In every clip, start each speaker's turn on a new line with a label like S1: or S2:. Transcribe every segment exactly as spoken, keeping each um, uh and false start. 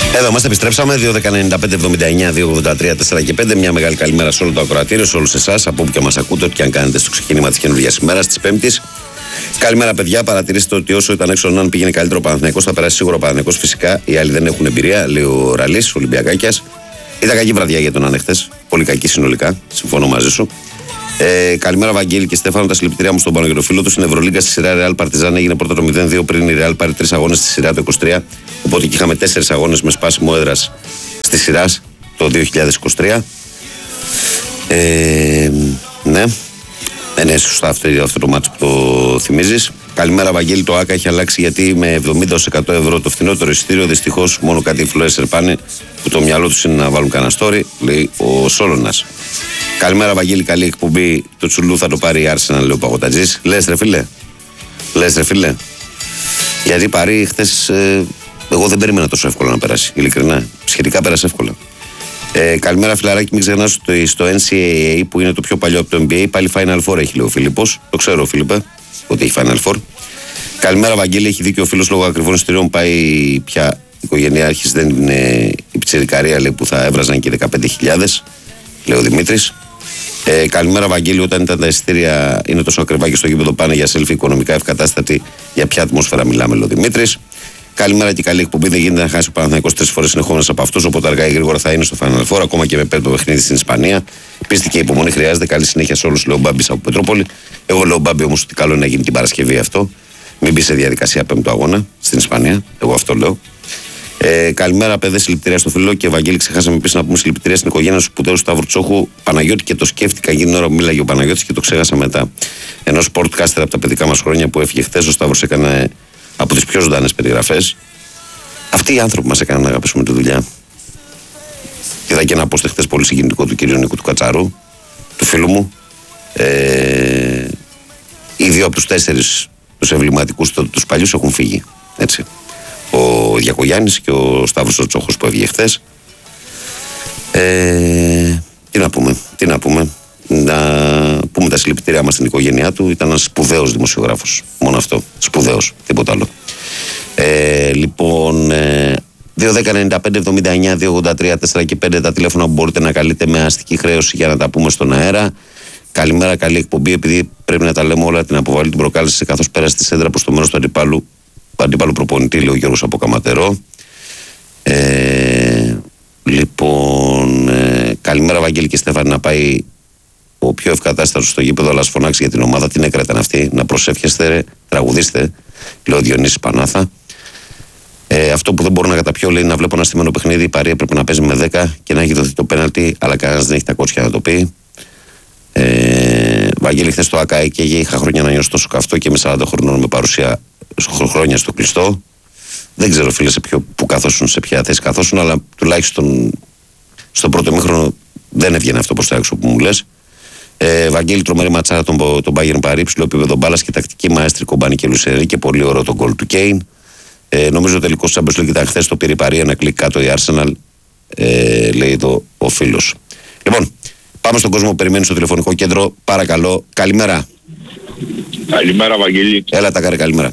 S1: Εδώ είμαστε, επιστρέψαμε. δύο δέκα ενενήντα πέντε εβδομήντα εννιά δύο ογδόντα τρία τέσσερα και πέντε. Μια μεγάλη καλημέρα σε όλο το ακροατήριο, σε όλους εσάς, από όπου και μας ακούτε, ό,τι και αν κάνετε στο ξεκίνημα της καινούργιας ημέρας, της Πέμπτης. Καλημέρα, παιδιά. Παρατηρήστε ότι όσο ήταν έξω, αν πήγαινε καλύτερο ο Παναθηναϊκός, θα περάσει σίγουρα ο Παναθηναϊκός. Φυσικά οι άλλοι δεν έχουν εμπειρία, λέει ο Ραλής, ο Ολυμπιακάκιας. Ήταν κακή βραδιά για τον ανεχτές. Πολύ κακή συνολικά. Συμφωνώ μαζί σου. Ε, καλημέρα, Βαγγέλη και Στέφανο. Τα συλληπιτήριά μου στον Παναγιώτο του. Στην Ευρωλίγκα στη σειρά Real Partizan έγινε πρώτα το μηδέν δύο πριν η Real πάρει τρεις αγώνες στη σειρά το είκοσι τρία. Οπότε και είχαμε τέσσερις αγώνες με σπάσιμο έδρας στη σειρά το δύο χιλιάδες είκοσι τρία. Ε, ναι. Δεν είναι σωστά αυτό, αυτό το μάτσο που το θυμίζεις. Καλημέρα, Βαγγέλη. Το ΆΚΑ έχει αλλάξει γιατί με εβδομήντα έως εκατό ευρώ το φθηνότερο εισιτήριο. Δυστυχώς μόνο κάτι influencer πάνε που το μυαλό τους είναι να βάλουν κανένα story, λέει ο Σόλωνας. Καλημέρα, Βαγγέλη. Καλή εκπομπή. Το τσουλού θα το πάρει η Arsenal, λέει ο Παγωτατζής. Λες, ρε φίλε. Λες, ρε φίλε. Γιατί πάρει χθες. Ε, εγώ δεν περίμενα τόσο εύκολα να περάσει. Ειλικρινά. Σχετικά πέρασε εύκολα. Ε, καλημέρα, φιλαράκι. Μην ξεχνάς ότι στο εν σι έι έι που είναι το πιο παλιό από το εν μπι έι πάλι Final Four έχει, λέει ο Φίλιππος. Το ξέρω, Φίλιππε, ότι έχει Final Four. Καλημέρα, Βαγγέλη. Έχει δίκιο ο φίλος λόγω ακριβών εισιτηρίων. Πάει πια η οικογένειά αρχής, δεν είναι η πιτσιρικαρία, λέει, που θα έβραζαν και δεκαπέντε χιλιάδες, λέει ο Δημήτρης. Ε, καλημέρα, Βαγγέλη. Όταν ήταν τα εισιτήρια είναι τόσο ακριβά και στο γήπεδο πάνε για selfie οικονομικά ευκατάστατη, για ποια ατμόσφαιρα μιλάμε, λέει ο Δημήτρης. Καλημέρα και καλή εκπομπή. Δεν γίνεται να χάσει ο Παναθηναϊκός τρεις φορές συνεχόμενες από αυτούς. Οπότε αργά ή γρήγορα θα είναι στο Final Four, ακόμα και με πέμπτο παιχνίδι στην Ισπανία. Πίστη και υπομονή χρειάζεται. Καλή συνέχεια σε όλους, λέει ο Μπάμπης από Πετρόπολη. Εγώ λέω Μπάμπη όμως ότι καλό είναι να γίνει την Παρασκευή αυτό. Μην μπει σε διαδικασία πέμπτου αγώνα στην Ισπανία. Εγώ αυτό λέω. Ε, καλημέρα, παιδε. Συλληπιτήρια στο φίλο και Ευαγγέλη. Ξεχάσαμε επίσης να πούμε συλληπιτήρια στην οικογένεια του σπουδαίου Σταύρου Τσόχου Παναγιώτη και το σκέφτηκα εκείνη την ώρα που μίλαγε ο Παναγιώτης και το ξέχασα μετά. Ενώ sportcaster από τα παιδικά μας χρόνια που έφυγε χθες, ο Σταύρος έκανε από τις πιο ζωντανές περιγραφές. Αυτοί οι άνθρωποι μας έκαναν να αγαπήσουμε τη δουλειά. Είδα και ένα post χθες πολύ συγκινητικό του κυρίου Νίκου του Κατσαρού, του φίλου μου. Ε, οι δύο από τους τέσσερις τους εμβληματικούς, τους παλιούς, έχουν φύγει. Έτσι. Ο Διακογιάννης και ο Σταύρος ο Τσόχος που έβγε χθες. Ε, τι να πούμε, τι να πούμε. Να πούμε τα συλληπιτήριά μας στην οικογένειά του. Ήταν ένας σπουδαίος δημοσιογράφος. Μόνο αυτό. Σπουδαίος. Τίποτα άλλο. Ε, λοιπόν, ε, δύο δέκα ενενήντα πέντε εβδομήντα εννιά δύο ογδόντα τρία τέσσερα και πέντε τα τηλέφωνα που μπορείτε να καλείτε με αστική χρέωση για να τα πούμε στον αέρα. Καλημέρα, καλή εκπομπή. Επειδή πρέπει να τα λέμε όλα, την αποβάλει την προκάλεσε καθώς πέρασε τη σέντρα προς το μέρος του αντιπάλου, αντιπάλου προπονητή, λέει ο Γιώργος από Καματερό. Ε, λοιπόν, ε, καλημέρα, Βαγγέλη και Στέφανη. Να πάει ο πιο ευκατάστατος στο γήπεδο, αλλά ας φωνάξει για την ομάδα. Την έκραταν αυτή. Να προσεύχεστε, ρε, τραγουδίστε, λέει ο Διονύσης Πανάθα. Ε, αυτό που δεν μπορώ να καταπιώ, λέει, να βλέπω ένα στημένο παιχνίδι. Η Παρία πρέπει να παίζει με δέκα και να έχει δοθεί το πέναλτι, αλλά κανένας δεν έχει τα κότσια να το πει. Ε, Βαγγέλη, χθες το ΑΚΑΕ και είχα χρόνια να νιώσω τόσο καυτό και με σαράντα χρονών με παρουσία χρόνια στο κλειστό. Δεν ξέρω, φίλε, σε ποιο, που καθόσουν, σε ποια θέση καθόσουν, αλλά τουλάχιστον στο πρώτο ημίχρονο δεν έβγαινε αυτό προς τα έξω που μου λες. Ε, Βαγγέλη, τρομερή ματσάρα τον, τον Bayern Παρί, ψηλό επίπεδο μπάλας και τακτική μαέστρη Κομπάνη και Λουσερή και πολύ ωραίο τον γκολ του Κέιν. Ε, νομίζω ο τελικός της Champions League ήταν χθες, το πήρε η Παρί, ένα κλικ κάτω η Arsenal, ε, λέει εδώ ο φίλος. Λοιπόν, πάμε στον κόσμο που περιμένει στο τηλεφωνικό κέντρο. Παρακαλώ, καλημέρα.
S2: Καλημέρα, Βαγγέλη.
S1: Έλα τα καρέ, καλημέρα.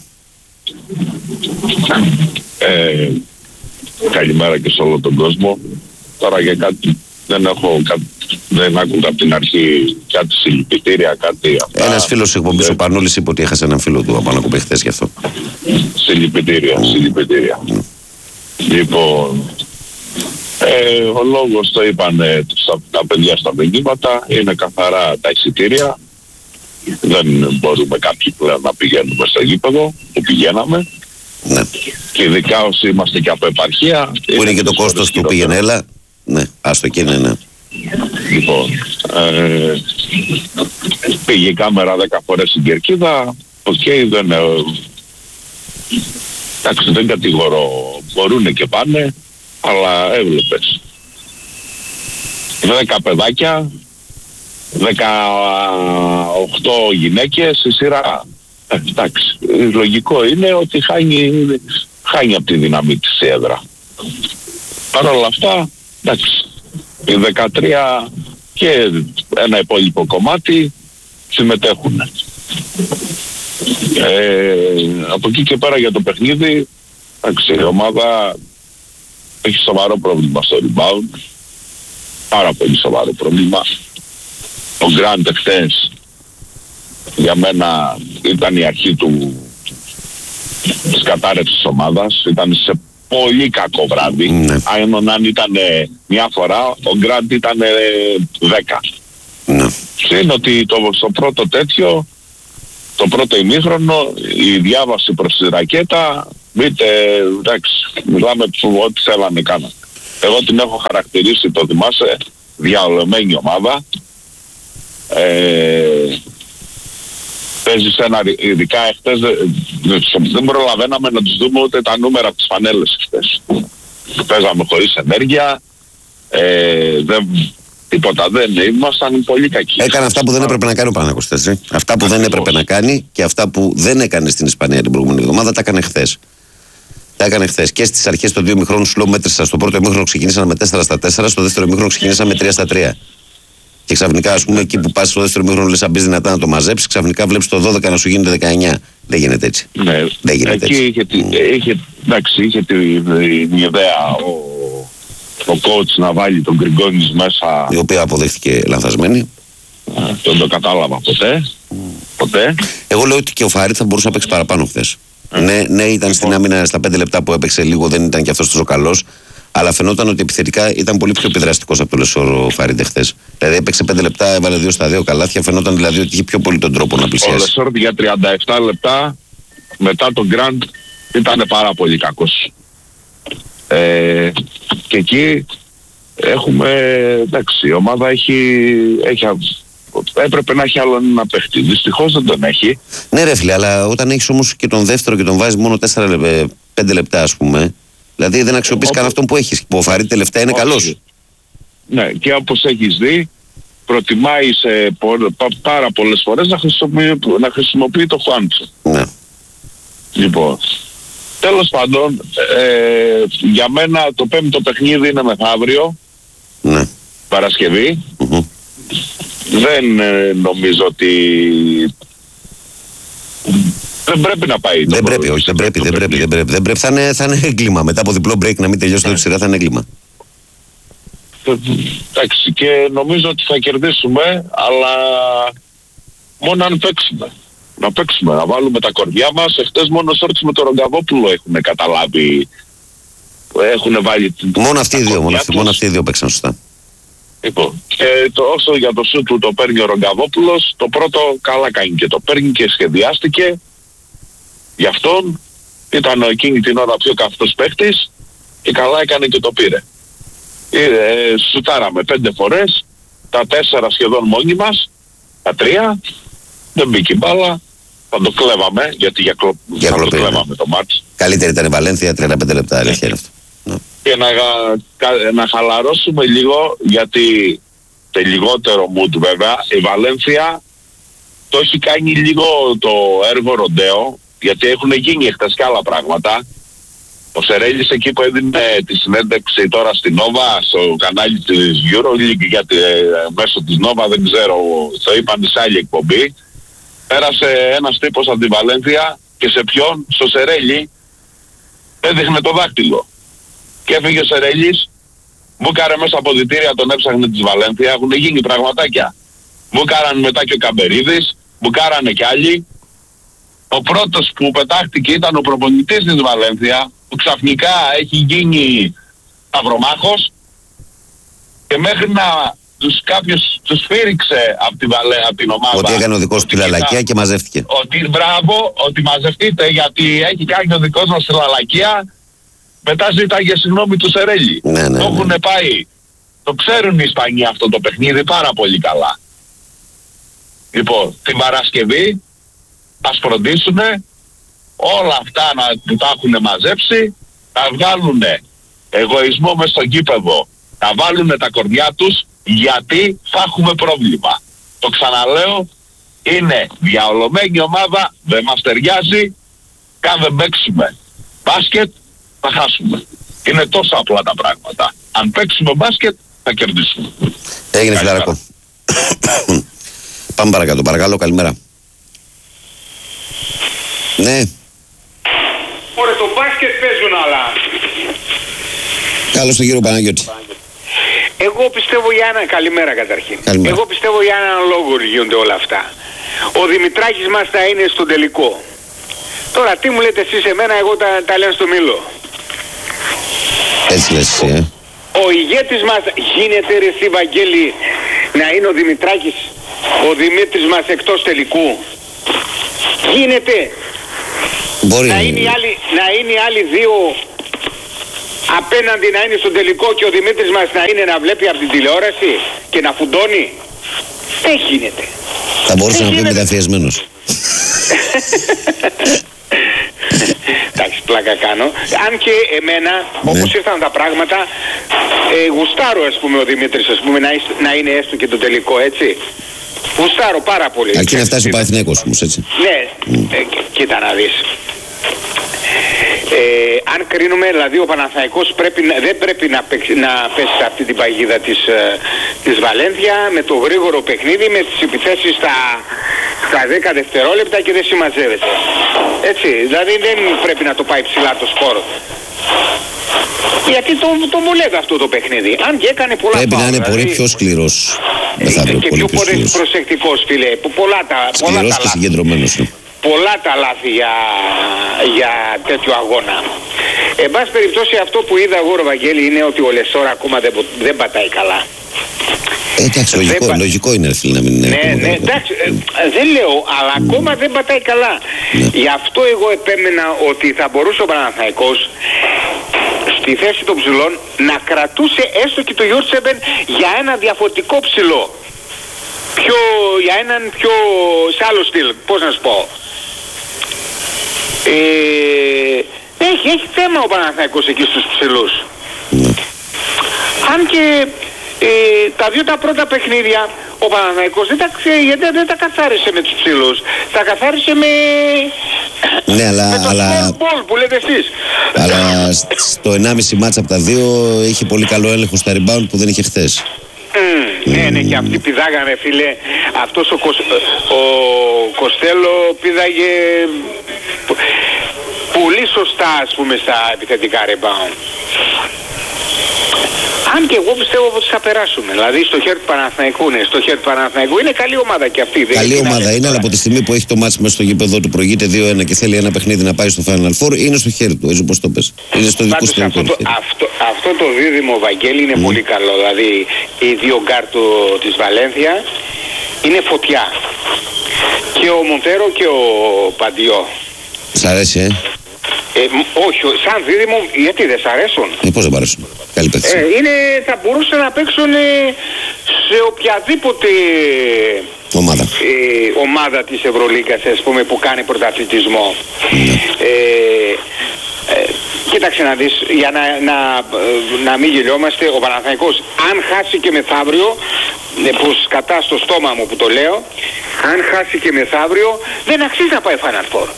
S2: Ε, καλημέρα και σε όλο τον κόσμο. Τώρα για κάτι δεν έχω, δεν άκουγα από την αρχή κάτι συλληπιτήρια, κάτι αυτά.
S1: Ένας φίλος εκπομπής, δεν... ο Πανούλης, είπε ότι έχασε έναν φίλο του από να κουμπεί χθες γι' αυτό.
S2: Συλληπιτήρια, mm. συλληπιτήρια. Mm. Λοιπόν, ε, ο λόγος το είπαν στα, τα παιδιά στα μηνύματα, είναι καθαρά τα εισιτήρια. Δεν μπορούμε κάποιοι πλέον να πηγαίνουμε στο γήπεδο που πηγαίναμε.
S1: Ναι.
S2: Και ειδικά όσοι είμαστε και από επαρχία.
S1: Που είναι και το κόστος του πήγαινε έλα. Ναι, άστο και είναι, ναι.
S2: Λοιπόν, ε, πήγε η κάμερα δέκα φορές στην Κερκίδα. Οκ, okay, δεν... Ε, εντάξει, δεν κατηγορώ. Μπορούνε και πάνε, αλλά έβλεπες. Δέκα παιδάκια, δεκαοκτώ γυναίκες στη σειρά. Ε, εντάξει, λογικό είναι ότι χάνει, χάνει από τη δύναμη της έδρα. Παρ' όλα αυτά, εντάξει, οι δεκατρία και ένα υπόλοιπο κομμάτι συμμετέχουν. Ε, από εκεί και πέρα για το παιχνίδι, εντάξει, η ομάδα έχει σοβαρό πρόβλημα στο rebound. Πάρα πολύ σοβαρό πρόβλημα. Ο Γκραντ εχθές για μένα ήταν η αρχή του της κατάρρευσης της ομάδας. Ήταν σε πολύ κακό βράδυ.
S1: Ναι.
S2: Αν, αν ήταν μια φορά, ο Γκραντ ήταν δέκα.
S1: Ναι.
S2: Είναι ότι το, στο πρώτο τέτοιο, το πρώτο ημίχρονο, η διάβαση προς τη ρακέτα, μπείτε, εντάξει, μιλάμε ό,τι θέλανε κάνανε. Εγώ την έχω χαρακτηρίσει, το θυμάσαι, διαολεμένη ομάδα. Ε, παίζει ένα, ειδικά εχθές, δεν, δεν προλαβαίναμε να τους δούμε ούτε τα νούμερα από τις φανέλες εχθές. Παίζαμε χωρίς ενέργεια, ε, δεν, τίποτα, δεν ήμασταν πολύ κακοί.
S1: Έκανε αυτά που δεν έπρεπε να κάνει ο Παναθηναϊκός, έτσι. Αυτά που Ακριβώς. δεν έπρεπε να κάνει και αυτά που δεν έκανε στην Ισπανία την προηγούμενη εβδομάδα τα έκανε χθες. Τα έκανε χθες. Και στις αρχές των δύο ημιχρόνων slow μέτρησα. Στο πρώτο ημίχρονο ξεκινήσαμε με τέσσερα στα τέσσερα, στο δεύτερο ημίχρονο ξεκινήσαμε με τρία στα τρία. Και ξαφνικά, ας πούμε, εκεί που πας στο δεύτερο ημίχρονο λες αν μπεις δυνατά να το μαζέψεις, ξαφνικά βλέπεις το δώδεκα να σου γίνεται δεκαεννιά. Δεν γίνεται έτσι.
S2: Ναι,
S1: δεν γίνεται
S2: εκεί
S1: έτσι.
S2: Είχε, mm. είχε, εντάξει, είχε την, την ιδέα ο, ο coach να βάλει τον Γκριγκόνης μέσα.
S1: Η οποία αποδείχθηκε λανθασμένη.
S2: Δεν το κατάλαβα ποτέ. Mm. ποτέ.
S1: Εγώ λέω ότι και ο Φάριτ θα μπορούσε να παίξει παραπάνω χθες. Mm. Ναι, ναι, ήταν στην άμυνα στα πέντε λεπτά που έπαιξε λίγο, δεν ήταν και αυτός τόσο καλός. Αλλά φαινόταν ότι επιθετικά ήταν πολύ πιο επιδραστικός από το Λεσόρο ο Φάριντε χθες. Δηλαδή έπαιξε πέντε λεπτά, έβαλε δύο στα δύο καλάθια. Φαινόταν δηλαδή ότι είχε πιο πολύ τον τρόπο να πλησιάσει.
S2: Ο Λεσόρο για τριάντα επτά λεπτά μετά τον Γκραντ ήταν πάρα πολύ κακός. Ε, και εκεί έχουμε, εντάξει, η ομάδα έχει, έχει, έπρεπε να έχει άλλο ένα παίχτη. Δυστυχώς δεν τον έχει.
S1: Ναι ρε φίλε, αλλά όταν έχεις όμως και τον δεύτερο και τον βάζεις μόνο τέσσερα πέντε λεπτά ας πούμε. Δηλαδή δεν αξιοποιείς καν αυτόν που έχεις. Που ο Φαρίτ τελευταία είναι καλός.
S2: Ναι, και όπως έχεις δει, προτιμάει σε πο, πα, πάρα πολλές φορές να χρησιμοποιεί, να χρησιμοποιεί το Χουάντσο.
S1: Ναι.
S2: Λοιπόν, τέλος πάντων, ε, για μένα το πέμπτο παιχνίδι είναι μεθαύριο.
S1: Ναι.
S2: Παρασκευή.
S1: Mm-hmm.
S2: Δεν ε, νομίζω ότι... Δεν πρέπει να πάει.
S1: Δεν πρέπει, όχι, δεν πρέπει, δεν πρέπει, δεν πρέπει, δεν πρέπει. Θα είναι, θα είναι έγκλημα. Μετά από διπλό break να μην τελειώσει το σειρά θα είναι έγκλημα.
S2: Εντάξει, και νομίζω ότι θα κερδίσουμε, αλλά μόνο αν παίξουμε. Να παίξουμε, να βάλουμε τα κορδιά μας. Εχθές μόνο Σόρτς με το Ρογκαβόπουλο έχουν καταλάβει. Έχουν βάλει την...
S1: Μόνο αυτοί οι δύο, μόνο αυτοί, μόνο αυτοί οι δύο παίξαν σωστά.
S2: Λοιπόν, και το, όσο για το σούτ του το παίρνει ο Ρογκαβόπουλος, το πρώτο καλά κάνει και το παίρνει και σχεδιάστηκε. Γι' αυτόν ήταν εκείνη την ώρα πιο καυτός παίχτης και καλά έκανε και το πήρε. Ε, ε, σουτάραμε πέντε φορές, τα τέσσερα σχεδόν μόνοι μας, τα τρία, δεν μπήκε η μπάλα, θα το κλέβαμε, γιατί για, κλο...
S1: για
S2: θα
S1: κλοπή,
S2: το κλέβαμε
S1: ναι.
S2: Το μάτς.
S1: Καλύτερη ήταν η Βαλένθια, τριάντα πέντε λεπτά, αλήθεια είναι αυτό. Ναι.
S2: Και να, να χαλαρώσουμε λίγο, γιατί σε λιγότερο mood βέβαια, η Βαλένθια το έχει κάνει λίγο το έργο ροντέο, γιατί έχουν γίνει εχθές και άλλα πράγματα. Ο Σερέλης εκεί που έδινε τη συνέντευξη τώρα στην Νόβα, στο κανάλι της EuroLeague, γιατί ε, μέσω της Νόβα δεν ξέρω, το είπαν σε άλλη εκπομπή, πέρασε ένας τύπος από τη Βαλένθια και σε ποιον, στο Σερέλη, έδειχνε το δάχτυλο. Και έφυγε ο Σερέλης, μπούκαρε μέσα από δυτήρια, τον έψαχνε της Βαλένθια, έχουν γίνει πραγματάκια. Μπούκαραν μετά και ο Καμπερίδης, μπούκαρανε κι άλλοι. Ο πρώτος που πετάχτηκε ήταν ο προπονητής της Βαλένθια, που ξαφνικά έχει γίνει σταυρομάχος και μέχρι να τους κάποιος τους φύριξε από την, απ την ομάδα.
S1: Ότι έκανε ο δικός του τη λαλακία και μαζεύτηκε.
S2: Ότι μπράβο, ότι μαζευτείτε γιατί έχει κάνει ο δικός μας τη λαλακία. Μετά ζήταγε συγγνώμη του Σερέλη.
S1: Ναι, ναι, ναι.
S2: Το έχουν πάει. Το ξέρουν οι Ισπανοί αυτό το παιχνίδι πάρα πολύ καλά. Λοιπόν, την Παρασκευή ας φροντίσουνε όλα αυτά να που τα έχουν μαζέψει, να βγάλουν εγωισμό μες στο γήπεδο, να βάλουν τα κορδιά τους, γιατί θα έχουμε πρόβλημα. Το ξαναλέω, είναι διαολωμένη ομάδα, δεν μας ταιριάζει, καν δεν παίξουμε μπάσκετ, θα χάσουμε. Είναι τόσο απλά τα πράγματα. Αν παίξουμε μπάσκετ, θα κερδίσουμε.
S1: Έγινε φιλαράκο. Πάμε παρακάτω, παρακαλώ, καλημέρα. Ναι.
S3: Ωραία, το μπάσκετ παίζουν, αλλά
S1: Καλώς τον κύριο Παναγιώτη.
S3: Εγώ πιστεύω για ένα... Καλημέρα καταρχήν.
S1: Καλημέρα.
S3: Εγώ πιστεύω για έναν λόγο γίνονται όλα αυτά. Ο Δημητράκης μας θα είναι στον τελικό. Τώρα τι μου λέτε εσείς εμένα, εγώ τα, τα λέω στο μήλο.
S1: Έτσι λες εσύ, ε.
S3: Ο ηγέτης μας γίνεται ρε στη Βαγγέλη να είναι ο Δημητράκης, ο Δημήτρης μας εκτός τελικού. Γίνεται.
S1: Μπορεί.
S3: Να είναι οι άλλοι, να είναι οι άλλοι δύο απέναντι να είναι στον τελικό και ο Δημήτρης μας να είναι να βλέπει από την τηλεόραση και να φουντώνει. Δεν γίνεται.
S1: Θα μπορούσε να πει μεταφιεσμένος.
S3: Εντάξει, πλάκα κάνω. Αν και εμένα, ναι, όπως ήρθαν τα πράγματα, ε, γουστάρω ας πούμε ο Δημήτρης ας πούμε, να, να είναι έστω και το τελικό, έτσι. Γουστάρω πάρα πολύ.
S1: Αρκεί να φτάσει ο Παναθηναίκος όμως, έτσι.
S3: Ναι, mm. ε, κοίτα να δεις. Ε, αν κρίνουμε, δηλαδή ο Παναθηναϊκός πρέπει, δεν πρέπει να, παίξει, να πέσει σε αυτή την παγίδα της, της Βαλένθια με το γρήγορο παιχνίδι, με τις επιθέσεις στα, στα δέκα δευτερόλεπτα και δεν συμμαζεύεται. Έτσι, δηλαδή δεν πρέπει να το πάει ψηλά το σκορ. Γιατί το, το βολεύει αυτό το παιχνίδι. Αν και έκανε πολλά
S1: πρέπει
S3: πάω,
S1: να είναι
S3: δηλαδή,
S1: πολύ πιο σκληρός. Μεθαύριο,
S3: και
S1: πολύ
S3: πιο,
S1: πιο
S3: πιο προσεκτικός, φίλε. Πολλά τα, πολλά
S1: σκληρός
S3: τα
S1: και συγκεντρωμένος.
S3: πολλά τα λάθη για, για τέτοιο αγώνα. Εν πάση περιπτώσει αυτό που είδα εγώ, Βαγγέλη, είναι ότι ο Λεσόρα ακόμα δεν, δεν πατάει καλά.
S1: Ε, εντάξει, λογικό,
S3: δεν...
S1: λογικό είναι φίλε να μην είναι.
S3: Ναι, ναι, εντάξει, ε, δεν λέω, αλλά mm. ακόμα δεν πατάει καλά. Ναι. Γι' αυτό εγώ επέμενα ότι θα μπορούσε ο Παναθηναϊκός στη θέση των ψηλών να κρατούσε έστω και το Γιούρτσεμπεν για ένα διαφορετικό ψηλό. Πιο, για έναν πιο σε άλλο στυλ, πώς να σου πω. Ε, έχει, έχει θέμα ο Παναθηναϊκός εκεί στους ψηλούς. Mm. Αν και ε, τα δύο τα πρώτα παιχνίδια ο Παναθηναϊκός δεν τα, δεν, δεν τα καθάρισε με τους ψηλούς. Τα καθάρισε με,
S1: ναι, αλλά,
S3: με το
S1: αλλά,
S3: ball που λέτε εσείς.
S1: Αλλά στο ενάμιση μάτσα από τα δύο είχε πολύ καλό έλεγχο στα rebound που δεν είχε χθες.
S3: Mm, ναι, ναι, και αυτοί πηδάγανε, φίλε. Αυτός ο, Κος, ο Κοστέλο πήδαγε πολύ σωστά, ας πούμε, στα επιθετικά rebound. Αν και εγώ πιστεύω ότι θα περάσουμε. Δηλαδή στο χέρι του Παναθηναϊκού, ναι, στο χέρι του Παναθηναϊκού είναι καλή ομάδα και αυτή.
S1: Καλή δεν ομάδα είναι, αλλά από τη στιγμή που έχει το μάτς μέσα στο γήπεδο του, προηγείται δύο ένα και θέλει ένα παιχνίδι να πάει στο Final Four, είναι στο χέρι του. Έτσι όπως το πες. Είναι στο δικό του
S3: αυτό, το, αυτό, αυτό το δίδυμο, Βαγγέλη, είναι mm. πολύ καλό. Δηλαδή οι δύο γκάρ της Βαλένθια είναι φωτιά. Και ο Μοντέρο και ο Παντιό.
S1: Σ' αρέσει, ε?
S3: Ε, όχι, σαν δίδυμο, γιατί δεν σ' αρέσουν.
S1: Ε, πώς δεν μ' αρέσουν. Καλή παίξη.
S3: Ε, είναι, θα μπορούσαν να παίξουν ε, σε οποιαδήποτε
S1: ομάδα,
S3: ε, ομάδα της Ευρωλίγκας, ας πούμε, που κάνει πρωταθλητισμό. Mm. Ε, ε, κοίταξε να δεις, για να, να, να μην γελιόμαστε, ο Παναθηναϊκός αν χάσει και μεθαύριο, ε, που σκατά στο στόμα μου που το λέω, αν χάσει και μεθαύριο δεν αξίζει να πάει Final Four.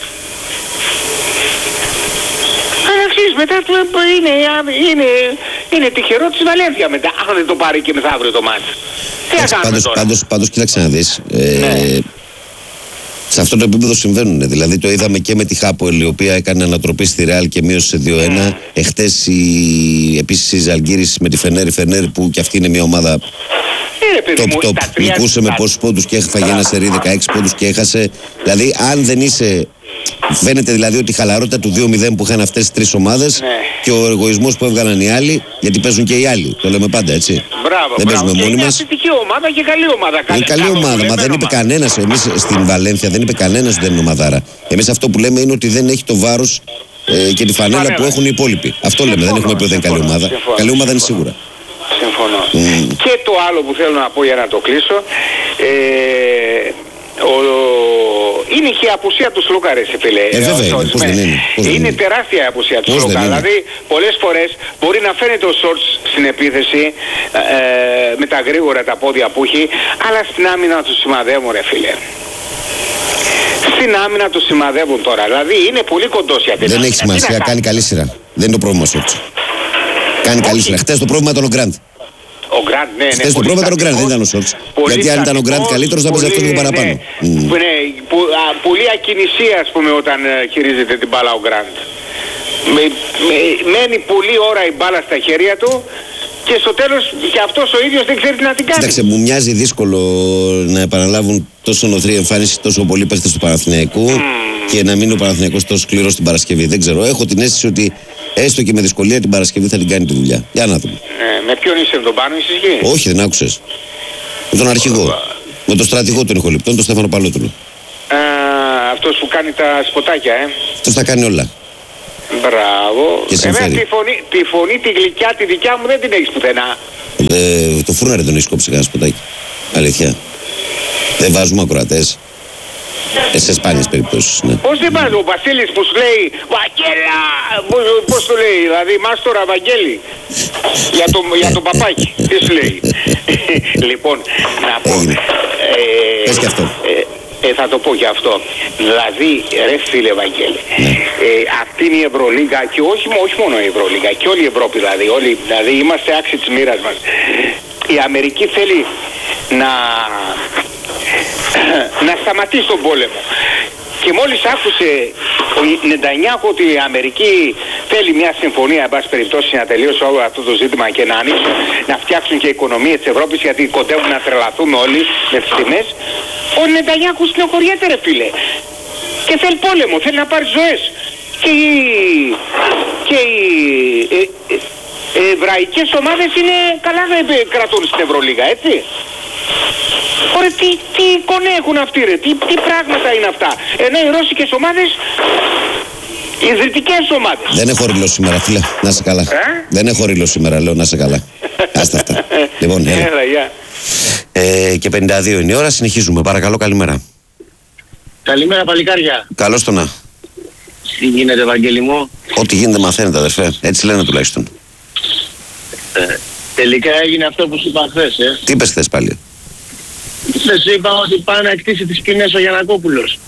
S3: Αξίζει, μετά του είναι, είναι, είναι τυχερό της Βαλένθια μετά, αν δεν το πάρει και μεθαύριο το μάτι. Τι θα κάνουμε
S1: πάντως,
S3: τώρα.
S1: Πάντως, πάντως κοίταξε να δεις, ε,
S3: ναι.
S1: σε αυτό το επίπεδο συμβαίνουν. Δηλαδή το είδαμε και με τη Χάπολ, η οποία έκανε ανατροπή στη Ρεάλ και μείωσε σε δύο ένα. Mm. Εχθές η, επίσης η Ζαλγκίρις με τη Φενέρη, Φενέρη που και αυτή είναι μια ομάδα top top. Νικούσε με πόσους πόντους και έφαγε ένα σερί δεκαέξι πόντους και έχασε. Δηλαδή αν δεν είσαι... Φαίνεται δηλαδή ότι η χαλαρότητα του δύο μηδέν που είχαν αυτές τις τρεις ομάδες, ναι, και ο εγωισμός που έβγαλαν οι άλλοι, γιατί παίζουν και οι άλλοι, το λέμε πάντα, έτσι.
S3: Μπράβο,
S1: δεν
S3: μπράβο.
S1: παίζουμε μόνοι μας.
S3: Είναι θετική ομάδα και καλή ομάδα.
S1: Είναι καλή ομάδα, μα δεν είπε κανένας. Εμείς στην Βαλένθια δεν είπε κανένας ότι δεν είναι ομαδάρα. Εμείς αυτό που λέμε είναι ότι δεν έχει το βάρος ε, και τη φανέλα Φανέλα. που έχουν οι υπόλοιποι. Αυτό λέμε, δεν έχουμε πει ότι δεν είναι καλή ομάδα. Συμφωνώ. Καλή ομάδα είναι σίγουρα.
S3: Συμφωνώ. Mm. Και το άλλο που θέλω να πω για να το κλείσω. Ε, Ο, είναι και η απουσία του Σλούκα, ρε φίλε.
S1: Ε, βέβαια, είναι, πώς δεν είναι, πώς
S3: είναι
S1: είναι.
S3: τεράστια η απουσία του Σλούκα. Δηλαδή, πολλές φορές μπορεί να φαίνεται ο Σόρτς στην επίθεση ε, με τα γρήγορα τα πόδια που έχει, αλλά στην άμυνα του σημαδεύουν, ρε φίλε. Στην άμυνα του σημαδεύουν τώρα. Δηλαδή, είναι πολύ κοντός για την
S1: Δεν έχει σημασία, κάνει καλή σειρά. Δεν είναι το πρόβλημα ο Σόρτς. Κάνει καλή σειρά. Χτες το πρόβλημα ήταν ο Γκραντ.
S3: Ο Γκραντ, ναι, ναι.
S1: Χθες το πρόβλημα ήταν ο Γκραντ, δεν ήταν ο Σόρτς. Γιατί αν ήταν ο Γκραντ καλύτερος θα παίζει αυτό λίγο παραπάνω.
S3: Ναι, mm. ναι, που, α, πολύ ακινησία, ας πούμε, όταν uh, χειρίζεται την μπάλα ο Γκραντ. με, με, μένει πολλή ώρα η μπάλα στα χέρια του και στο τέλος και αυτός ο ίδιος δεν ξέρει τι να την κάνει.
S1: Κοίταξε, μου μοιάζει δύσκολο να επαναλάβουν τόσο νοθρή εμφάνιση τόσο πολλοί παίχτες του Παναθηναϊκού mm. και να μείνει ο Παναθηναϊκός τόσο σκληρός την Παρασκευή. Δεν ξέρω. Έχω την αίσθηση ότι έστω και με δυσκολία την Παρασκευή θα την κάνει τη δουλειά. Για να δούμε.
S3: Ε, με ποιον είσαι, με τον Πάνο, είσαι εκεί?
S1: Όχι, δεν άκουσες. Με τον αρχηγό. Oh. Με τον στρατηγό των ηχοληπτών, τον Στέφανο Παλότουλο.
S3: Α, αυτός που κάνει τα σποτάκια, ε.
S1: Αυτός τα κάνει όλα.
S3: Μπράβο. Εμένα τη φωνή, τη φωνή τη γλυκιά τη δικιά μου δεν την έχεις πουθενά.
S1: Ε, το φούρναρε τον έχει κόψει κανένα σποτάκι. Αλήθεια. Δεν βάζουμε ακροατές. Ε, σε σπάνιες περιπτώσεις, ναι.
S3: Πώς δεν βάζει ο Βασίλης που σου λέει Βαγγέλα, πώς το λέει, δηλαδή Μάστορα Βαγγέλη για τον για το παπάκι, τι σου λέει. Λοιπόν, να πω
S1: ε, πες και αυτό.
S3: Ε, ε, θα το πω και αυτό. Δηλαδή, ρε φίλε Βαγγέλη, ναι. ε, αυτή είναι η Ευρωλίγκα και όχι, όχι μόνο η Ευρωλίγκα, και όλη η Ευρώπη δηλαδή, όλοι, δηλαδή είμαστε άξιοι της μοίρας μας. Η Αμερική θέλει να να σταματήσει τον πόλεμο. Και μόλις άκουσε ο Νετανιάχου ότι η Αμερική θέλει μια συμφωνία, εν πάση περιπτώσει, να τελειώσει όλο αυτό το ζήτημα και να ανοίξουν, να φτιάξουν και οικονομία της Ευρώπης, γιατί κοντεύουν να τρελαθούν όλοι με τις τιμές, ο Νετανιάχου στενοχωριέται, ρε φίλε. Και θέλει πόλεμο, θέλει να πάρει ζωές. Και οι, και οι ε, ε, ε, εβραϊκές ομάδες είναι καλά να κρατούν στην Ευρωλίγα, έτσι. Ωραία, τι, τι εικόνα έχουν αυτοί, ρε, τι, τι πράγματα είναι αυτά. Ενώ οι ρώσικες ομάδες, οι ιδρυτικές ομάδες.
S1: Δεν έχω ρίλο σήμερα, φίλε, να είσαι καλά. Ε? Δεν έχω ρίλο σήμερα, λέω, να είσαι καλά. Άστα αυτά. Λοιπόν, έλα. Έλα, yeah. ε, και πενήντα δύο είναι η ώρα, συνεχίζουμε. Παρακαλώ, καλημέρα.
S4: Καλημέρα, παλικάρια.
S1: Καλώς το να.
S4: Τι γίνεται, Βαγγέλη μου?
S1: Ό,τι γίνεται μαθαίνετε, αδερφέ. Έτσι λένε τουλάχιστον.
S4: Ε, τελικά έγινε αυτό που σου είπα χθες, ε.
S1: Τι είπες χθες πάλι?
S4: Δεν σου είπα ότι πάει να εκτίσει τις σκηνές ο Γιαννακόπουλος.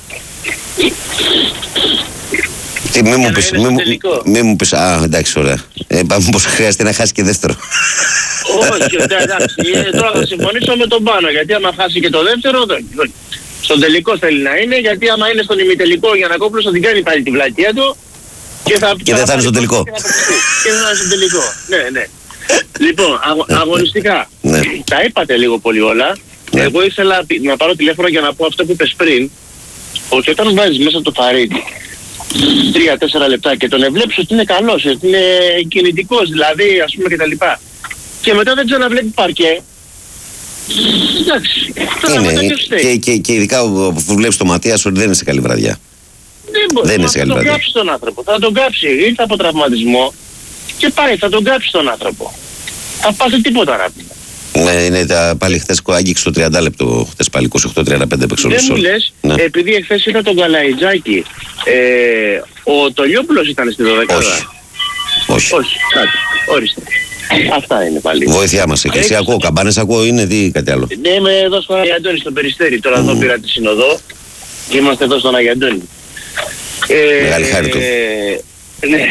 S1: Τι, μη μου πεις, μη, μη μου πεις, α, εντάξει, ωραία. Ε, πάμε πως χρειάζεται να χάσει και δεύτερο.
S4: Όχι, εντάξει, τώρα θα συμφωνήσω με τον Πάνο, γιατί άμα χάσει και το δεύτερο, δεν. Στον τελικό θέλει να είναι, γιατί άμα είναι στον ημιτελικό ο Γιαννακόπουλος θα την κάνει πάλι τη βλακεία του και, θα,
S1: και δεν θα είναι στον τελικό.
S4: Και, και δεν θα είναι στον τελικό, ναι, ναι. Λοιπόν, αγω, αγωνιστικά, ναι. Τα είπατε λίγο πολύ όλα. Ναι. Εγώ ήθελα να πάρω τηλέφωνο για να πω αυτό που είπες πριν, ότι όταν βάζεις μέσα το Φαρίτ τρία τέσσερα λεπτά και τον εβλέπεις ότι είναι καλός, ότι είναι κινητικός δηλαδή, ας πούμε, και τα λοιπά, και μετά δεν ξαναβλέπει παρκέ, εντάξει,
S1: είναι, και, και, και ειδικά αφού βλέπεις το Ματίας ότι δεν είναι σε καλή βραδιά.
S4: Δεν μπορεί, δεν είναι σε καλή θα βραδιά. Τον κάψει τον άνθρωπο, θα τον κάψει, ήρθε από τραυματισμό και πάει, θα τον κάψει τον άνθρωπο. Θα πάθει τίποτα να πει.
S1: Ναι, είναι τα, πάλι χθες άγγιξε το τριάντα λεπτό, χθες πάλι είκοσι οκτώ τριάντα πέντε παίξε όλο.
S4: Δεν μου λες, ναι. Επειδή εχθές είδα τον Καλαϊτζάκη, ε, ο Τολιόπουλος ήταν στη δωδεκάδα.
S1: Όχι. Όχι.
S4: Όχι, κάτι, ορίστε. Αυτά είναι πάλι.
S1: Βοήθειά μας, και εσύ ακούω, καμπάνες ακούω, είναι τι κάτι άλλο.
S4: Ναι, είμαι εδώ στον Αγιαντώνη, στον Περιστέρι, τώρα mm. εδώ πήρα τη συνοδό και είμαστε εδώ στον Αγιαντώνη.
S1: Ε, Μεγάλη χάρη του.
S4: Ε, ναι,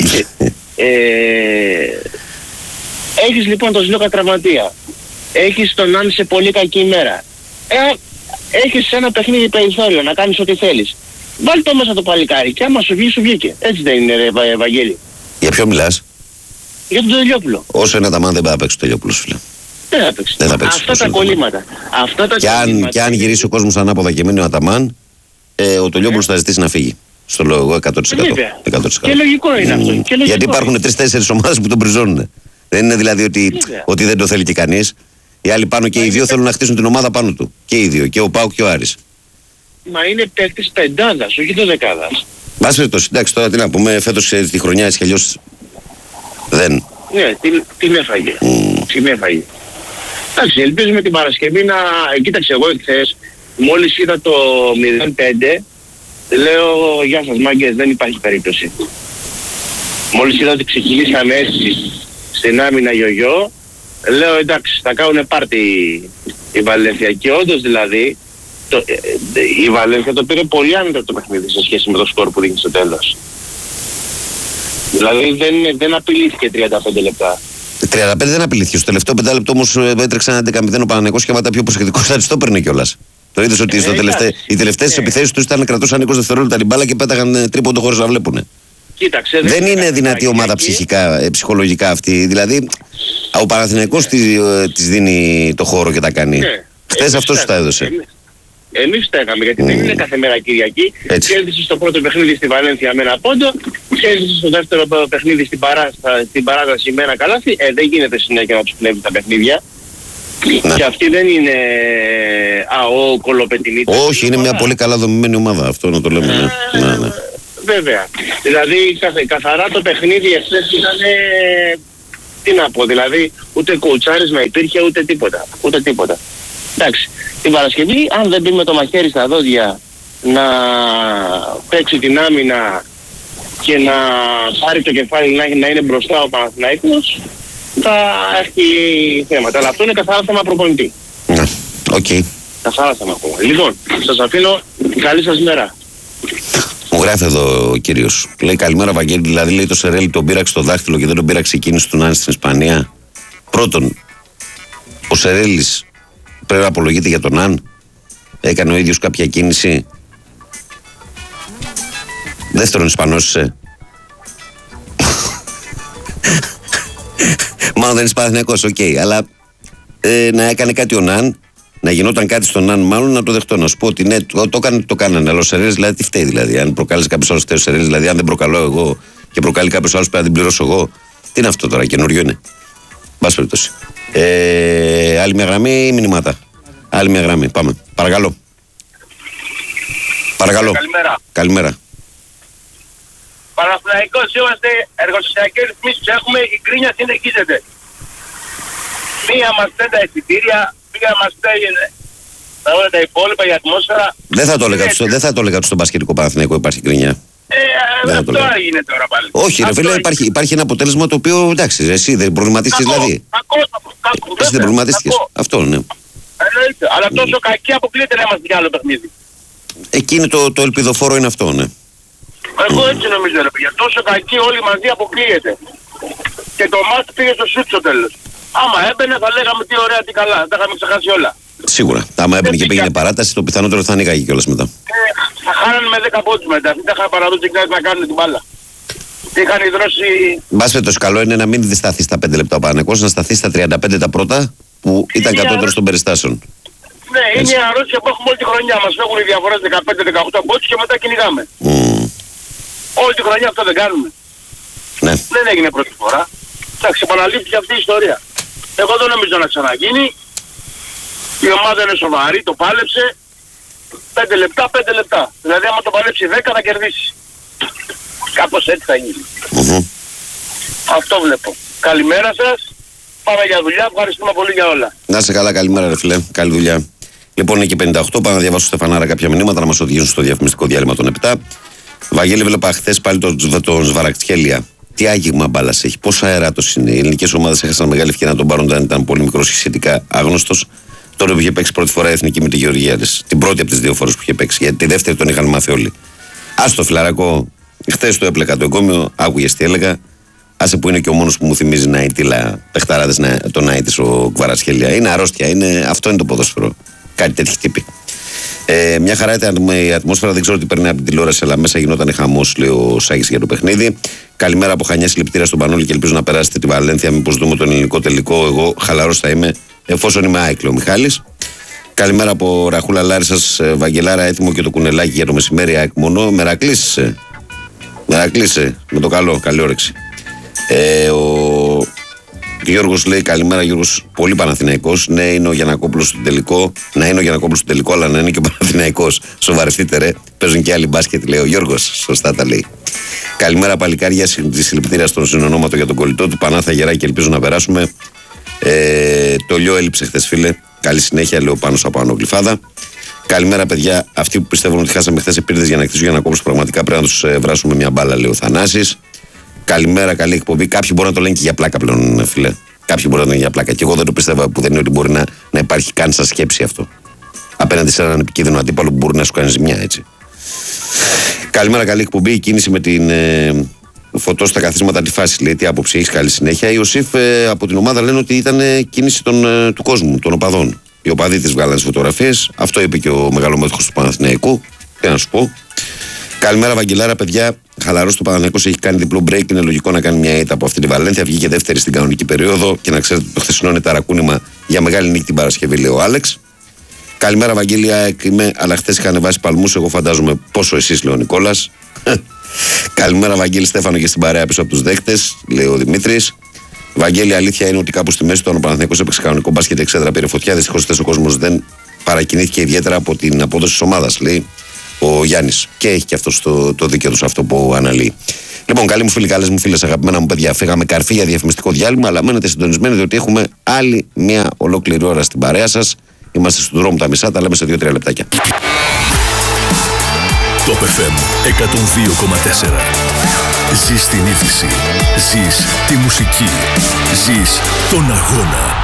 S4: ε, έχεις λοιπόν τον Ζλόκα τραυματία. Έχεις τον Άννη σε πολύ κακή ημέρα. Ε, έχεις ένα παιχνίδι περιθώριο να κάνεις ό,τι θέλεις. Βάλει το μέσα το παλικάρι και άμα σου βγει, σου βγήκε. Έτσι δεν είναι, ρε Ευαγγέλη?
S1: Για ποιο μιλάς?
S4: Για τον Τελειόπουλο.
S1: Όσο είναι τα μάνα δεν πάει να παίξει ο Τελειόπουλος, φίλε.
S4: Δεν θα παίξει.
S1: Δεν θα παίξει.
S4: Αυτά τα κολλήματα. Αυτά τα
S1: και, αν, και αν γυρίσει ο κόσμος ανάποδα και μείνει ο Αταμάν, ε, ο Τελειόπουλος θα ζητήσει να φύγει. Στο λέω εγώ εκατό τοις εκατό. εκατό τοις εκατό.
S4: Και λογικό είναι mm. αυτό. Και
S1: γιατί υπάρχουν τρεις-τέσσερις ομάδες που τον πριζώνουν. Δεν είναι δηλαδή ότι, ότι δεν το θέλει και κανείς. Οι άλλοι πάνω και οι δύο θέλουν να χτίσουν την ομάδα πάνω του. Και οι δύο. Και ο Πάουκ και ο Άρης.
S4: Μα είναι παίκτης πεντάδας, όχι δεκάδας.
S1: Μπας περιπτώσει, εντάξει, τώρα τι να πούμε, φέτος τη χρονιά έτσι κι αλλιώς δεν.
S4: Ναι, την, την έφαγε. Mm. Την έφαγε. Εντάξει, ελπίζουμε την Παρασκευή να... Κοίταξε, εγώ εχθές, μόλις είδα το μηδέν πέντε, λέω γεια σας μάγκες, δεν υπάρχει περίπτωση. Μόλις είδα ότι ξεκινήσαμε έτσι στην άμυνα γιογιό, λέω εντάξει, θα κάνουν πάρτι η Βαλένθια. Και όντως δηλαδή, το, ε, η Βαλένθια το πήρε πολύ άνετα το παιχνίδι σε σχέση με το σκορ που δίνει στο τέλος. Δηλαδή δεν, δεν απειλήθηκε τριάντα πέντε λεπτά.
S1: τριάντα πέντε δεν απειλήθηκε. Στο τελευταίο πέντε λεπτό όμως έτρεξε ένα έντεκα μηδέν ο Παναθηναϊκός και μετά πιο προσεκτικός θα της το έπαιρνε κιόλας. Το είδες ότι ε, τελευταί, οι τελευταίες ε. επιθέσεις τους ήταν κρατούσαν είκοσι δευτερόλεπτα την μπάλα και πέταγαν τρίποντο χωρίς να βλέπουνε.
S4: Κοίταξε,
S1: δεν είναι
S4: είναι
S1: δυνατή ομάδα ψυχικά, ε, ψυχολογικά αυτή. Δηλαδή, ο Παναθηναϊκός ναι. της, της δίνει το χώρο και τα κάνει. Ναι. Χθες αυτός σου τα έδωσε.
S4: Εμείς, εμείς στέγαμε, γιατί mm. δεν είναι κάθε μέρα Κυριακή. Κέρδισε στο πρώτο παιχνίδι στη Βαλένθια με ένα πόντο, κέρδισε στο δεύτερο παιχνίδι στην, παράστα, στην παράταση με ένα καλάθι. Ε, δεν γίνεται συνέχεια να τους πνεύει τα παιχνίδια. Ναι. Και αυτή δεν είναι αό κολοπετινίτα.
S1: Όχι, είναι μια πολύ καλά δομημένη ομάδα, αυτό να το λέμε. Ναι. Ναι, ναι.
S4: Βέβαια. Δηλαδή καθ, καθαρά το παιχνίδι εχθές ήταν, τι να πω, δηλαδή ούτε κοουτσάρισμα υπήρχε ούτε τίποτα. Ούτε τίποτα. Εντάξει. Την Παρασκευή, αν δεν μπει με το μαχαίρι στα δόντια να παίξει την άμυνα και να πάρει το κεφάλι να, να είναι μπροστά ο Παναθηναϊκός, θα έχει θέματα. Αλλά αυτό είναι καθαρά θέμα προπονητή.
S1: Ναι, οκ. Okay.
S4: Καθαρά θέμα ακόμα. Λοιπόν, σας αφήνω, καλή σας μέρα.
S1: Μου γράφει εδώ ο κύριος. Λέει καλημέρα Βαγγέλη, δηλαδή λέει το Σερέλι τον πήραξε στο δάχτυλο και δεν τον πήραξε η κίνηση του Νάνη στην Ισπανία. Πρώτον, ο Σερέλης πρέπει να απολογείται για τον Νάν. Έκανε ο ίδιος κάποια κίνηση. Δεύτερον, Ισπανός είσαι. Μάλλον δεν είναι Παναθηναϊκός, οκ. Okay. Αλλά ε, να έκανε κάτι ο Νάν, να γινόταν κάτι στον Νάν, μάλλον να το δεχτώ. Να σου πω ότι ναι, το, το, το, το κάνανε. Αλλά ο Σερέλης δηλαδή τι φταίει, δηλαδή. Αν προκάλεσε κάποιος άλλος φταίει ο Σερέλης, δηλαδή αν δεν προκαλώ εγώ και προκαλεί κάποιος άλλος πρέπει να την πληρώσω εγώ. Τι είναι αυτό τώρα, καινούριο είναι. Μπας περιπτώσει. Ε, άλλη μια γραμμή ή μηνύματα. Άλλη μια γραμμή, πάμε. Παρακαλώ. Παρακαλώ.
S5: Καλημέρα.
S1: Καλημέρα.
S5: Παναθηναϊκός είμαστε, εργοστασιακές ρυθμίσεις έχουμε, η κρίνια συνεχίζεται. Μία μας φταίει τα εισιτήρια, μία μας φταίει τα όλα τα υπόλοιπα, η ατμόσφαιρα.
S1: Δεν θα το έλεγα, στο, δεν θα το έλεγα στον μπασκετικό Παναθηναϊκό υπάρχει κρίνια.
S5: Ε, αυτό έγινε τώρα πάλι.
S1: Όχι ρε φίλε, υπάρχει, υπάρχει ένα αποτέλεσμα το οποίο εντάξει, εσύ δεν προβληματίστηκες δηλαδή.
S5: Κακό, κακό.
S1: Εσύ δεν προβληματίστηκες. Αυτό ναι.
S5: Εννοείται, αλλά τόσο κακή αποκλείεται να είμαστε για άλλο παιχνίδι.
S1: Εκείνη το, το ελπιδοφόρο είναι αυτό, ναι.
S5: Εγώ έτσι νομίζω ρε παιδιά, τόσο κακή όλοι μαζί αποκλείεται. Και το μάτς πήγε στο σουτ στο τέλος. Άμα έμπαινε θα λέγαμε τι ωραία, τι καλά, τα είχαμε ξεχάσει όλα.
S1: Σίγουρα. Άμα έμπαινε και πήγαινε παράταση, το πιθανότερο θα ανοίγαγε κιόλας μετά.
S5: Ε, θα χάνανε με δέκα πόντους μετά, αυτοί τα είχαν παραδώσει και να κάνουν την μπάλα. Είχαν ιδρώσει...
S1: Μπας φέτος καλό είναι να μην σταθεί στα πέντε λεπτά ο Παναθηναϊκός, να σταθεί στα τριάντα πέντε τα πρώτα που ήταν κατώτερος των περιστάσεων.
S5: Ναι, είναι η αρρώστια που έχουμε όλη τη χρονιά μας. Έχουν οι διαφορές δεκαπέντε δεκαοκτώ πόντους και μετά κυνηγάμε.
S1: Mm.
S5: Όλη τη χρονιά αυτό δεν κάνουμε.
S1: Ναι.
S5: Δεν έγινε πρώτη φορά. Εντάξει, επαναλήφθηκε αυτή η ιστορία. Εγώ δεν νομίζω να ξαναγίνει. Η ομάδα είναι σοβαρή, το πάλεψε. Πέντε λεπτά, πέντε λεπτά. Δηλαδή άμα το παλέψει δέκα θα κερδίσει. Κάπως έτσι θα γίνει.
S1: Mm-hmm.
S5: Αυτό βλέπω. Καλημέρα σας. Πάμε για δουλειά. Ευχαριστούμε πολύ για όλα.
S1: Να είσαι καλά, καλημέρα ρε φίλε. Καλή δουλειά. Λοιπόν, είναι και πενήντα οκτώ. Πάω να διαβάσω στο Στεφανάρα κάποια μηνύματα να μας οδηγήσουν στο διαφημιστικό διάλειμμα των επτά. Βαγγέλη, βλέπα χθες πάλι τον, τον Σβαρακτιέλια. Τι άγγιγμα μπάλας έχει, πόσο αεράτος είναι. Οι ελληνικές ομάδες έχασαν μεγάλη ευκαιρία να τον πάρουν όταν ήταν πολύ μικρός και σχετικά άγνωστος. Τώρα που είχε παίξει πρώτη φορά εθνική με τη Γεωργιάδες. Την πρώτη από τις δύο φορές που είχε παίξει. Γιατί τη δεύτερη τον είχαν μάθει όλοι. Άστο φιλαρακό, χθες το έπλεκα το εγκόμιο, άκουγες τι έλεγα. Άσε που είναι και ο μόνος που μου θυμίζει Ναΐτιλα, παιχταράδες, τον Ναΐτης ο Κβαρασχέλια. Είναι αρρώστια, είναι, αυτό είναι το ποδόσφαιρο. Κάτι τέτοιοι τύποι. Ε, μια χαρά ήταν η ατμόσφαιρα, δεν ξέρω τι παίρνει από την τηλεόραση, αλλά μέσα γινόταν χαμός, λέει ο Σάκης για το παιχνίδι. Καλημέρα από Χανιά, συλληπιτήρια στον Πανόλη και ελπίζω να περάσετε τη Βαλένθια. Μήπως δούμε τον ελληνικό τελικό. Εγώ χαλαρός θα είμαι, εφόσον είμαι άικλο, Μιχάλης. Καλημέρα από Ραχούλα Λάρισσας, Βαγγελάρα, έτοιμο και το κουνελάκι για το μεσημέρι. ΑΕΚ μόνο. Μερακλείσαι. Μερακλείσαι. Με το καλό, καλή όρεξη. Ε, ο Γιώργος λέει καλημέρα, Γιώργος, πολύ Παναθηναϊκός. Ναι, είναι ο Γιαννακόπουλος στο τελικό. Να είναι ο Γιαννακόπουλος στο τελικό, αλλά να είναι και ο Παναθηναϊκός. Σοβαρευτείτε ρε. Παίζουν και άλλοι μπάσκετ, λέει ο Γιώργος. Σωστά τα λέει. Καλημέρα, παλικάρια. Συλληπιτήρια στον συνονόματο για τον κολλητό του. Πανάθα Γεράκη, ελπίζω να περάσουμε. Ε, το λιό έλειψε χθες, φίλε. Καλή συνέχεια, λέω πάνω από Άνω Γλυφάδα. Καλημέρα, παιδιά. Αυτοί που πιστεύουν ότι χάσαμε χθες επίρρητες για να κτίσουν Γιαννακόπουλος, πραγματικά πρέπει να τους ε, βράσουμε μια μπάλα, λέει ο Θανάσης. Καλημέρα, καλή εκπομπή. Κάποιοι μπορεί να το λένε και για πλάκα πλέον, φίλε. Κάποιοι μπορεί να το λένε για πλάκα. Και εγώ δεν το πιστεύω, που δεν είναι ότι μπορεί να, να υπάρχει καν σαν σκέψη αυτό. Απέναντι σε έναν επικίνδυνο αντίπαλο που μπορεί να σου κάνει ζημιά, έτσι. Καλημέρα, καλή εκπομπή. Η κίνηση με την ε, φωτό στα καθίσματα αντιφάση, λέει. Τι άποψη έχει, καλή συνέχεια. Οι ΟΣΥΦ ε, από την ομάδα λένε ότι ήταν ε, κίνηση των, ε, του κόσμου, των οπαδών. Οι οπαδοί τη βγάλαν τι φωτογραφίες. Αυτό είπε και ο μεγαλομέτωχος του Παναθηναϊκού. Τι να σου πω. Καλημέρα, Βαγγελάρα, παιδιά. Χαλαρό το Παναθηναϊκός έχει κάνει διπλό break. Είναι λογικό να κάνει μια ήττα από αυτή τη Βαλένθια. Βγήκε δεύτερη στην κανονική περίοδο. Και να ξέρετε, το χθεσινό είναι ταρακούνημα για μεγάλη νίκη την Παρασκευή, λέει ο Άλεξ. Καλημέρα, Βαγγέλια. Είμαι, αλλά χθε είχα ανεβάσει παλμούς. Εγώ φαντάζομαι πόσο εσείς, λέει ο Νικόλας. Καλημέρα, Βαγγέλη Στέφανο, και στην παρέα πίσω από τους δέχτες, λέει ο Δημήτρης. Βαγγέλη, αλήθεια είναι ότι κάπου στη μέση του, ο Παναθηναϊκός έπαιξε κανονικό μπάσκετ, εξέδρα πήρε φωτιά. Δυστυχώς ο κόσμος δεν παρακινήθηκε ιδιαίτερα από την απόδοση της ομάδας, λέει ο Γιάννης. Και έχει και αυτό το, το δίκαιο του σε αυτό που αναλύει. Λοιπόν, καλοί μου φίλοι, καλές μου φίλες, αγαπημένα μου παιδιά, φύγαμε καρφί για διαφημιστικό διάλειμμα, αλλά μένετε συντονισμένοι, διότι έχουμε άλλη μια ολόκληρη ώρα στην παρέα σας. Είμαστε στον δρόμο τα μισά, τα λέμε σε δύο τρία λεπτάκια.
S6: Top εφ εμ εκατόν δύο κόμμα τέσσερα. Ζεις την είδηση, ζεις τη μουσική, ζεις τον αγώνα.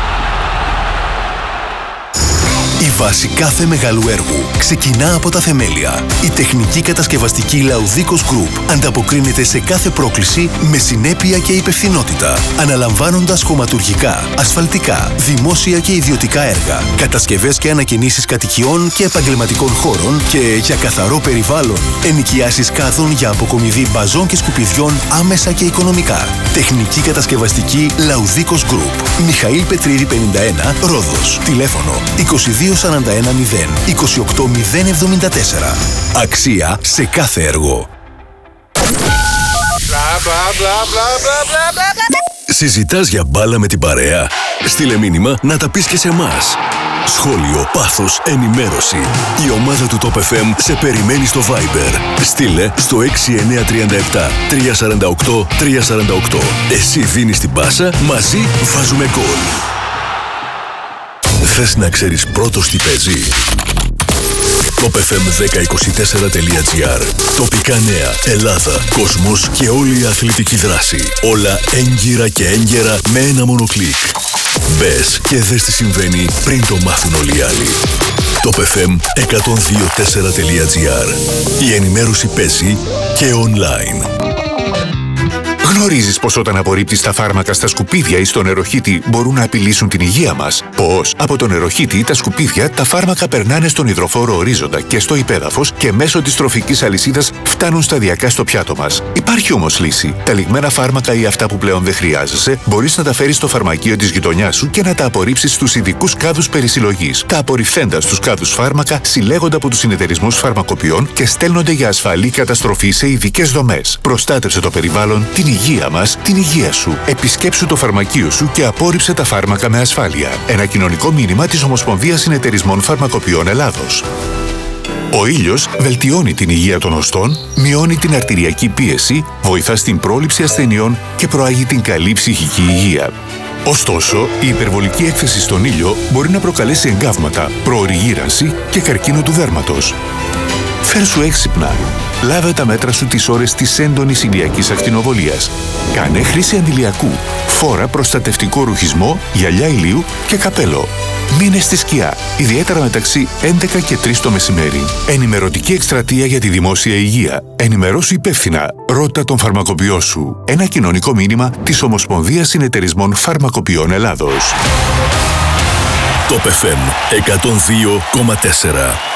S6: Η βάση κάθε μεγάλου έργου ξεκινά από τα θεμέλια. Η τεχνική κατασκευαστική Λαουδίκος Group ανταποκρίνεται σε κάθε πρόκληση με συνέπεια και υπευθυνότητα, αναλαμβάνοντας χωματουργικά, ασφαλτικά, δημόσια και ιδιωτικά έργα, κατασκευές και ανακαινήσεις κατοικιών και επαγγελματικών χώρων και για καθαρό περιβάλλον, ενοικιάσεις κάδων για αποκομιδή μπαζών και σκουπιδιών άμεσα και οικονομικά. Τεχνική κατασκευαστική Λαουδίκος Group. Μιχαήλ Πετρίδη πενήντα ένα, Ρόδος. Τηλέφωνο είκοσι δύο σαράντα ένα μηδέν είκοσι οκτώ μηδέν εβδομήντα τέσσερα. Αξία σε κάθε έργο. Συζητάς για μπάλα με την παρέα? Στείλε μήνυμα να τα πεις και σε εμάς. Σχόλιο, πάθος, ενημέρωση. Η ομάδα του Top εφ εμ σε περιμένει στο Viber. Στείλε στο έξι εννιά τρία επτά τρία τέσσερα οκτώ τρία τέσσερα οκτώ. Εσύ δίνεις την πάσα, μαζί βάζουμε γκολ. Θες να ξέρεις πρώτος τι παίζει? Top εφ εμ δέκα είκοσι τέσσερα τελεία τζι άρ. Τοπικά νέα, Ελλάδα, κόσμος και όλη η αθλητική δράση. Όλα έγκυρα και έγκαιρα με ένα μόνο κλικ. Μπες και δες τι συμβαίνει πριν το μάθουν όλοι οι άλλοι. Top εφ εμ εκατόν δύο τέσσερα τελεία τζι άρ. Η ενημέρωση παίζει και online.
S7: Γνωρίζεις πως όταν απορρίπτεις τα φάρμακα στα σκουπίδια ή στο νεροχύτη μπορούν να απειλήσουν την υγεία μας? Πως από το νεροχύτη ή τα σκουπίδια τα φάρμακα περνάνε στον υδροφόρο ορίζοντα και στο υπέδαφος και μέσω της τροφικής αλυσίδας φτάνουν σταδιακά στο πιάτο μας. Υπάρχει όμως λύση. Τα λιγμένα φάρμακα ή αυτά που πλέον δεν χρειάζεσαι μπορείς να τα φέρεις στο φαρμακείο της γειτονιάς σου και να τα απορρίψεις στους ειδικούς κάδους περισυλλογής. Τα απορριφθέντα στους κάδους φάρμακα συλλέγονται από τους συνεταιρισμούς φαρμακοποιών και στέλνονται για ασφαλή καταστροφή σε ειδικές δομές. Προστάτευσε το περιβάλλον, την υγεία μας, την υγεία σου. Επισκέψου το φαρμακείο σου και απόρριψε τα φάρμακα με ασφάλεια. Ένα κοινωνικό μήνυμα της Ομοσπονδίας Συνεταιρισμών Φαρμακοποιών Ελλάδος. Ο ήλιος βελτιώνει την υγεία των οστών, μειώνει την αρτηριακή πίεση, βοηθά στην πρόληψη ασθενειών και προάγει την καλή ψυχική υγεία. Ωστόσο, η υπερβολική έκθεση στον ήλιο μπορεί να προκαλέσει εγκάβματα, προωρή γύρανση και καρκίνο του δέρματος. Φέρσου έξυπνα. Λάβε τα μέτρα σου τις ώρες της έντονης ηλιακής ακτινοβολίας. Κάνε χρήση αντιλιακού. Φόρα προστατευτικό ρουχισμό, γυαλιά ηλίου και καπέλο. Μείνε στη σκιά, ιδιαίτερα μεταξύ έντεκα και τρεις το μεσημέρι. Ενημερωτική εκστρατεία για τη δημόσια υγεία. Ενημερώσου υπεύθυνα. Ρώτα τον φαρμακοποιό σου. Ένα κοινωνικό μήνυμα της Ομοσπονδίας Συνεταιρισμών Φαρμακοποιών Ελλάδος.
S6: Top εφ εμ εκατόν δύο κόμμα τέσσερα.